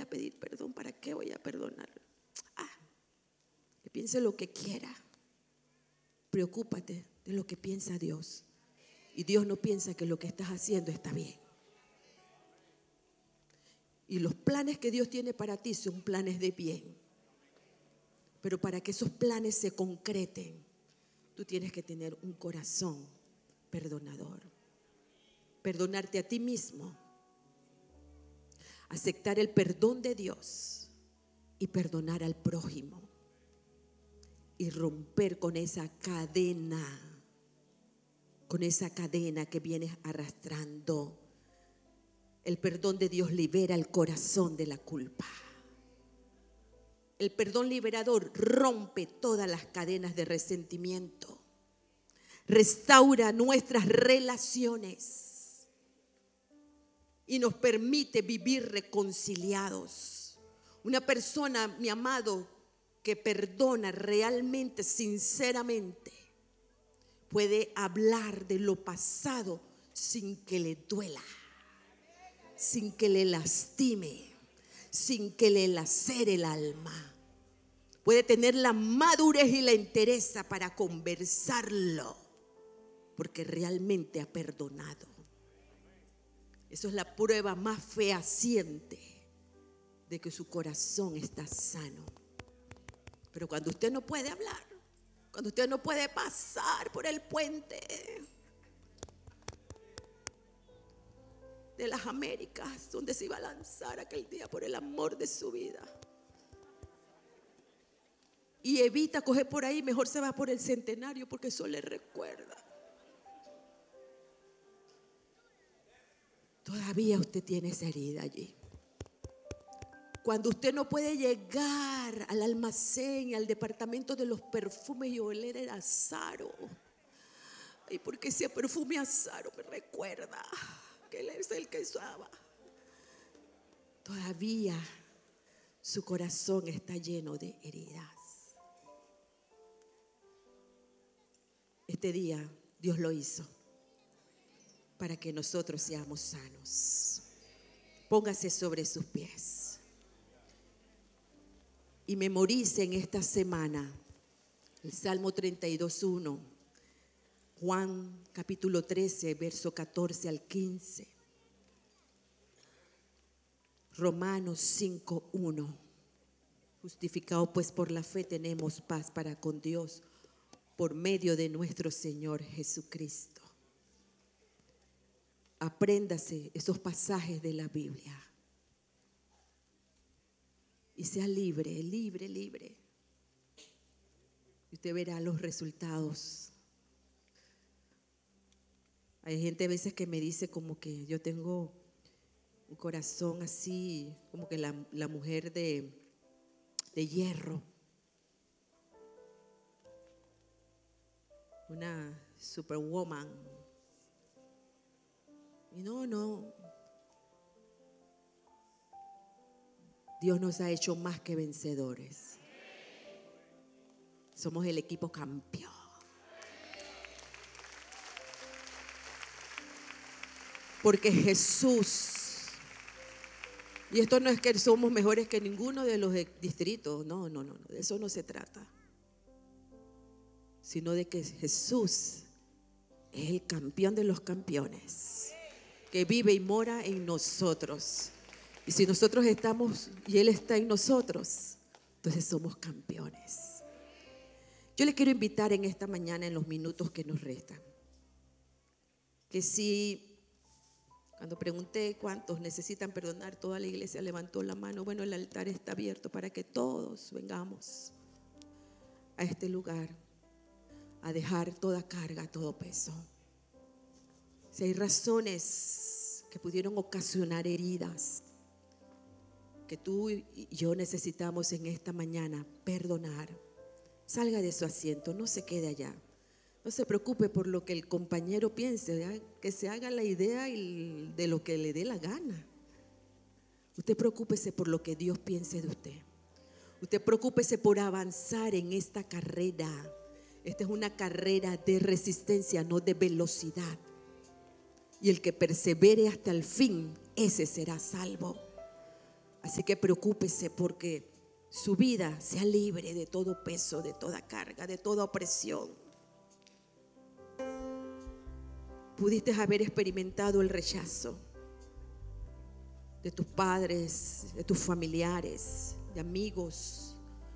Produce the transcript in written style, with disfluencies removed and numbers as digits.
pedir perdón, ¿para qué voy a perdonar? Que piense lo que quiera. Preocúpate de lo que piensa Dios. Y Dios no piensa que lo que estás haciendo está bien. Y los planes que Dios tiene para ti son planes de bien. Pero para que esos planes se concreten, tú tienes que tener un corazón perdonador. Perdonarte a ti mismo. Aceptar el perdón de Dios y perdonar al prójimo. Y romper con esa cadena que vienes arrastrando. El perdón de Dios libera el corazón de la culpa. El perdón liberador rompe todas las cadenas de resentimiento. Restaura nuestras relaciones y nos permite vivir reconciliados. Una persona, mi amado, que perdona realmente, sinceramente, puede hablar de lo pasado sin que le duela, sin que le lastime, sin que le lacere el alma. Puede tener la madurez y la entereza para conversarlo, porque realmente ha perdonado. Eso es la prueba más fehaciente de que su corazón está sano. Pero cuando usted no puede hablar, cuando usted no puede pasar por el puente de las Américas, donde se iba a lanzar aquel día por el amor de su vida, y evita coger por ahí, mejor se va por el Centenario, porque eso le recuerda. Todavía usted tiene esa herida allí. Cuando usted no puede llegar al almacén, al departamento de los perfumes y oler el azaro. Ay, porque ese perfume azaro me recuerda que él es el que usaba. Todavía su corazón está lleno de heridas. Este día Dios lo hizo para que nosotros seamos sanos. Póngase sobre sus pies y memorice en esta semana el Salmo 32:1, Juan capítulo 13, verso 14 al 15, Romanos 5:1. Justificado pues por la fe tenemos paz para con Dios por medio de nuestro Señor Jesucristo. Apréndase esos pasajes de la Biblia y sea libre, libre, libre. Y usted verá los resultados. Hay gente a veces que me dice como que yo tengo un corazón así, como que la mujer de hierro. Una superwoman. Y no. Dios nos ha hecho más que vencedores. Somos el equipo campeón. Porque Jesús, y esto no es que somos mejores que ninguno de los distritos, no, de eso no se trata. Sino de que Jesús es el campeón de los campeones, que vive y mora en nosotros. Y si nosotros estamos y Él está en nosotros, entonces somos campeones. Yo le quiero invitar en esta mañana, en los minutos que nos restan, que si, cuando pregunté cuántos necesitan perdonar, toda la iglesia levantó la mano. Bueno, el altar está abierto para que todos vengamos a este lugar a dejar toda carga, todo peso. Si hay razones que pudieron ocasionar heridas, que tú y yo necesitamos en esta mañana perdonar, salga de su asiento, no se quede allá. No se preocupe por lo que el compañero piense, que se haga la idea de lo que le dé la gana. Usted preocúpese por lo que Dios piense de usted. Usted preocúpese por avanzar en esta carrera. Esta es una carrera de resistencia, no de velocidad. Y el que persevere hasta el fin, ese será salvo. Así que preocúpese porque su vida sea libre de todo peso, de toda carga, de toda opresión. Pudiste haber experimentado el rechazo de tus padres, de tus familiares, de amigos,